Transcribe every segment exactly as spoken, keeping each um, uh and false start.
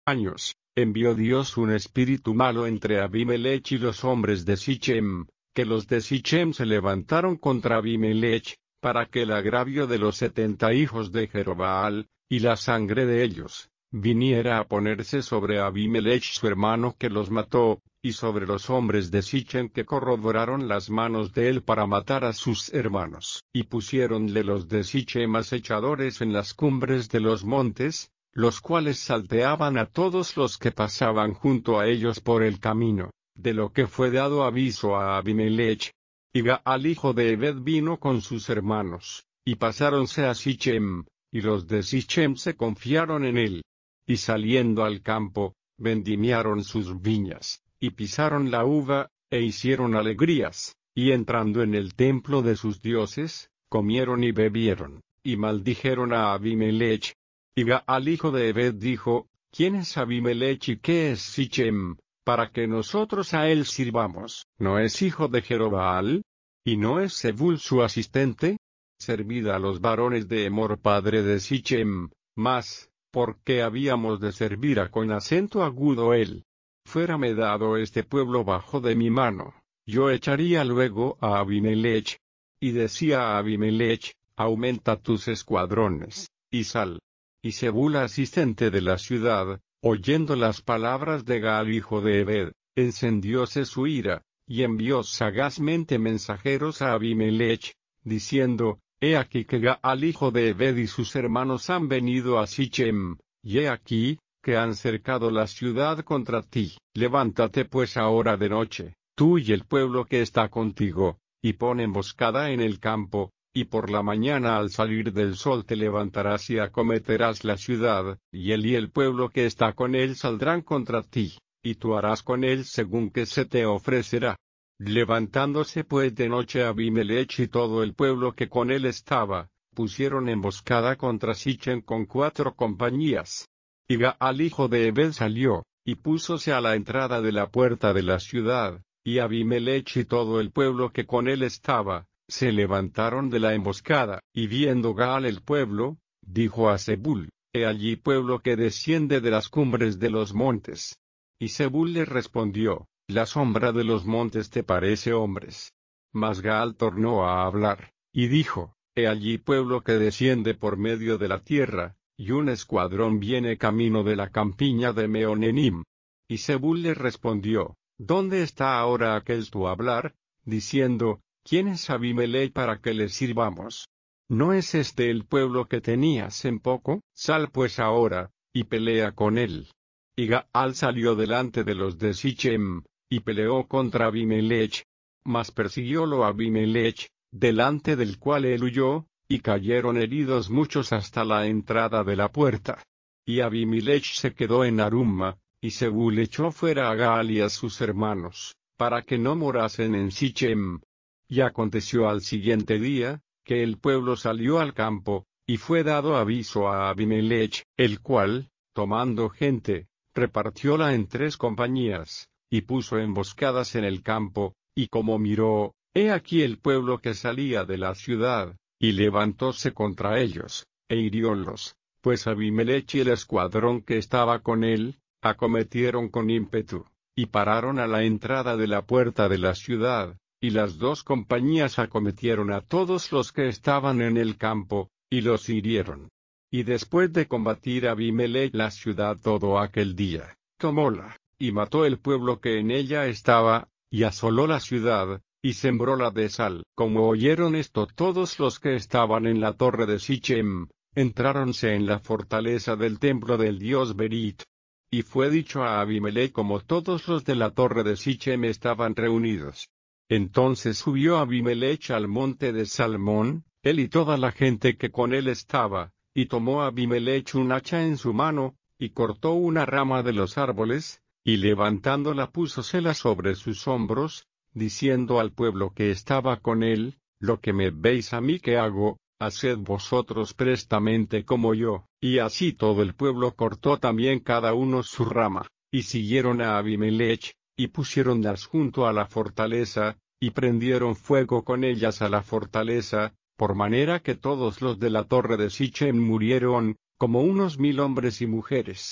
años, envió Dios un espíritu malo entre Abimelech y los hombres de Sichem, que los de Sichem se levantaron contra Abimelech, para que el agravio de los setenta hijos de Jerobbaal, y la sangre de ellos, viniera a ponerse sobre Abimelech su hermano que los mató, y sobre los hombres de Sichem que corroboraron las manos de él para matar a sus hermanos. Y pusiéronle los de Sichem acechadores en las cumbres de los montes, los cuales salteaban a todos los que pasaban junto a ellos por el camino, de lo que fue dado aviso a Abimelech. Y Gaal hijo de Ebed vino con sus hermanos, y pasáronse a Sichem, y los de Sichem se confiaron en él. Y saliendo al campo, vendimiaron sus viñas, y pisaron la uva, e hicieron alegrías, y entrando en el templo de sus dioses, comieron y bebieron, y maldijeron a Abimelech. Y Gaal hijo de Ebed dijo, ¿quién es Abimelech y qué es Sichem, para que nosotros a él sirvamos? ¿No es hijo de Jerobbaal? ¿Y no es Zebul su asistente? Servid a los varones de Emor padre de Sichem, mas, ¿por qué habíamos de servir a con acento agudo él? Fuérame dado este pueblo bajo de mi mano, yo echaría luego a Abimelech. Y decía a Abimelech, aumenta tus escuadrones, y sal. Y Zebul asistente de la ciudad, oyendo las palabras de Gaal hijo de Ebed, encendióse su ira, y envió sagazmente mensajeros a Abimelech, diciendo, he aquí que Gaal hijo de Ebed y sus hermanos han venido a Sichem, y he aquí, que han cercado la ciudad contra ti. Levántate pues ahora de noche, tú y el pueblo que está contigo, y pon emboscada en el campo, y por la mañana al salir del sol te levantarás y acometerás la ciudad, y él y el pueblo que está con él saldrán contra ti, y tú harás con él según que se te ofrecerá. Levantándose pues de noche Abimelech y todo el pueblo que con él estaba, pusieron emboscada contra Sichem con cuatro compañías. Y Gaal hijo de Ebed salió, y púsose a la entrada de la puerta de la ciudad, y Abimelech y todo el pueblo que con él estaba, se levantaron de la emboscada, y viendo Gaal el pueblo, dijo a Zebul, he allí pueblo que desciende de las cumbres de los montes. Y Zebul le respondió, la sombra de los montes te parece hombres. Mas Gaal tornó a hablar, y dijo, he allí pueblo que desciende por medio de la tierra, y un escuadrón viene camino de la campiña de Meonenim. Y Zebul le respondió, ¿dónde está ahora aquel tu hablar, diciendo, ¿quién es Abimelech para que le sirvamos? ¿No es este el pueblo que tenías en poco? Sal pues ahora, y pelea con él. Y Gaal salió delante de los de Sichem, y peleó contra Abimelech. Mas persiguiólo Abimelech, delante del cual él huyó, y cayeron heridos muchos hasta la entrada de la puerta. Y Abimelech se quedó en Arumma, y Zebul echó fuera a Gaal y a sus hermanos, para que no morasen en Sichem. Y aconteció al siguiente día, que el pueblo salió al campo, y fue dado aviso a Abimelech, el cual, tomando gente, repartióla en tres compañías, y puso emboscadas en el campo, y como miró, he aquí el pueblo que salía de la ciudad, y levantóse contra ellos, e hiriólos, pues Abimelech y el escuadrón que estaba con él, acometieron con ímpetu, y pararon a la entrada de la puerta de la ciudad. Y las dos compañías acometieron a todos los que estaban en el campo, y los hirieron. Y después de combatir Abimelech la ciudad todo aquel día, tomóla, y mató el pueblo que en ella estaba, y asoló la ciudad, y sembróla de sal. Como oyeron esto todos los que estaban en la torre de Sichem, entráronse en la fortaleza del templo del dios Berit. Y fue dicho a Abimelech como todos los de la torre de Sichem estaban reunidos. Entonces subió Abimelech al monte de Salmón, él y toda la gente que con él estaba, y tomó Abimelech un hacha en su mano, y cortó una rama de los árboles, y levantándola púsosela sobre sus hombros, diciendo al pueblo que estaba con él, lo que me veis a mí que hago, haced vosotros prestamente como yo. Y así todo el pueblo cortó también cada uno su rama, y siguieron a Abimelech, y pusiéronlas junto a la fortaleza, y prendieron fuego con ellas a la fortaleza, por manera que todos los de la torre de Sichem murieron, como unos mil hombres y mujeres.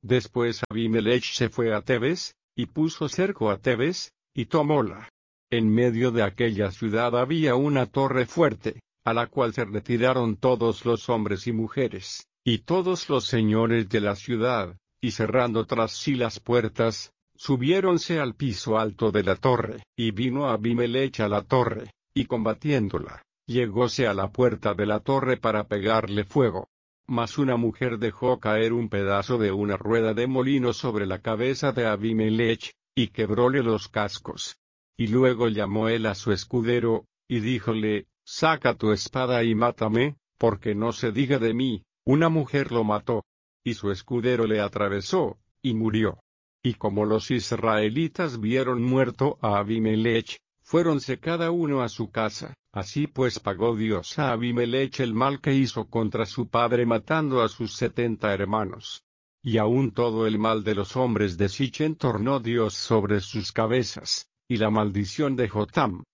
Después Abimelech se fue a Tebes, y puso cerco a Tebes, y tomóla. En medio de aquella ciudad había una torre fuerte, a la cual se retiraron todos los hombres y mujeres, y todos los señores de la ciudad, y cerrando tras sí las puertas, subiéronse al piso alto de la torre. Y vino Abimelech a la torre, y combatiéndola, llegóse a la puerta de la torre para pegarle fuego. Mas una mujer dejó caer un pedazo de una rueda de molino sobre la cabeza de Abimelech, y quebróle los cascos. Y luego llamó él a su escudero, y díjole, saca tu espada y mátame, porque no se diga de mí, una mujer lo mató. Y su escudero le atravesó, y murió. Y como los israelitas vieron muerto a Abimelech, fuéronse cada uno a su casa. Así pues pagó Dios a Abimelech el mal que hizo contra su padre matando a sus setenta hermanos. Y aun todo el mal de los hombres de Sichem tornó Dios sobre sus cabezas, y la maldición de Jotam,